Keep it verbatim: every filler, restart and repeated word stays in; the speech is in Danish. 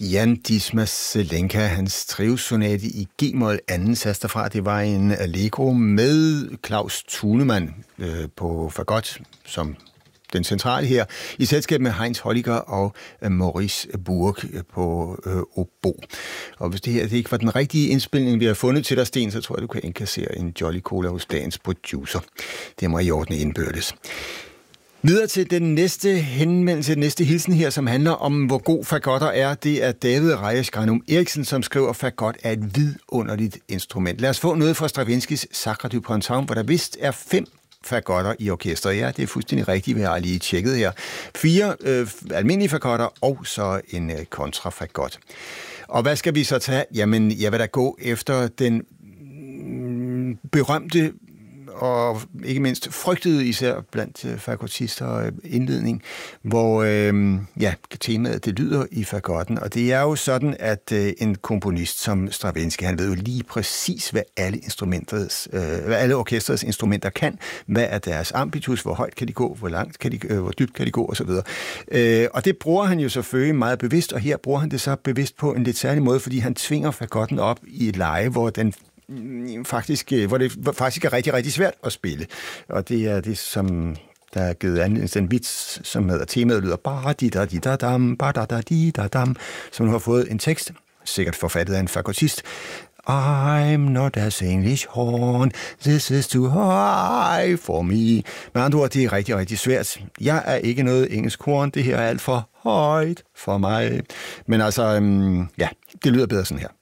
Jan Dismas Zelenka, hans trivsonate i G-mol anden sats derfra, det var en allegro med Claus Thunemann øh, på fagot, som den centrale her, i selskab med Heinz Holliger og Maurice Burg på øh, obo. Og hvis det her det ikke var den rigtige indspilning, vi har fundet til dig, Sten, så tror jeg, du kan indkassere en Jolly Cola hos dagens producer. Det må I ordne indbyrdes. Videre til den næste henvendelse, den næste hilsen her, som handler om, hvor god fagotter er. Det er David Rejes Granum Eriksen, som skriver, at fagot er et vidunderligt instrument. Lad os få noget fra Stravinskys Sacre du Printemps, hvor der vist er fem fagotter i orkestret. Ja, det er fuldstændig rigtigt, vi har lige tjekket her. Fire øh, almindelige fagotter og så en øh, kontrafagot. Og hvad skal vi så tage? Jamen, jeg vil da gå efter den mm, berømte og ikke mindst frygtede især blandt øh, fagotister øh, indledning, hvor øh, ja, temaet det lyder i fagotten, og det er jo sådan, at øh, en komponist som Stravinsky, han ved jo lige præcis, hvad alle instrumenters, øh, hvad alle orkestrets instrumenter kan, hvad er deres ambitus, hvor højt kan de gå, hvor langt kan de, øh, hvor dybt kan de gå, og så videre. Øh, og det bruger han jo selvfølgelig meget bevidst, og her bruger han det så bevidst på en lidt særlig måde, fordi han tvinger fagotten op i et leje, hvor den faktisk, hvor det faktisk er rigtig, rigtig svært at spille. Og det er det, som der er givet anledning til en vits, som hedder, temaet lyder ba-di-da-di-da-dam, ba-da-da-di-da-dam, som nu har fået en tekst, sikkert forfattet af en fagotist. I'm not as English horn, this is too high for me. Med andre ord, det er rigtig, rigtig svært. Jeg er ikke noget engelsk horn, det her er alt for højt for mig. Men altså, øhm, ja, det lyder bedre sådan her.